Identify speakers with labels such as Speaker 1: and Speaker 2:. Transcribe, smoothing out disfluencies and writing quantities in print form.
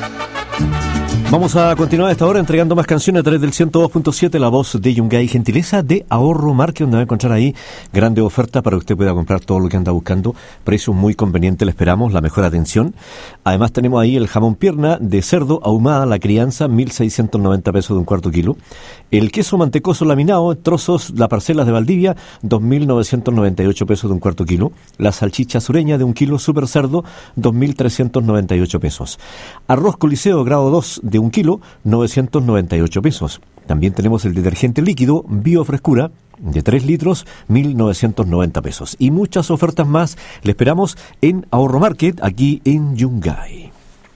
Speaker 1: Vamos a continuar a esta hora entregando más canciones a través del 102.7, la voz de Yungay. Gentileza de Ahorro Market, donde va a encontrar ahí grandes ofertas para que usted pueda comprar todo lo que anda buscando. Precios muy convenientes, le esperamos, la mejor atención. Además tenemos ahí el jamón pierna de cerdo ahumada, la crianza, 1.690 pesos de un cuarto kilo. El queso mantecoso laminado, trozos, las parcelas de Valdivia, 2.998 pesos de un cuarto kilo. La salchicha sureña de un kilo super cerdo, 2.398 pesos. Arroz coliseo grado 2 de un kilo, 998 pesos. También tenemos el detergente líquido Biofrescura de 3 litros, 1.990 pesos. Y muchas ofertas más le esperamos en Ahorro Market, aquí en Yungay.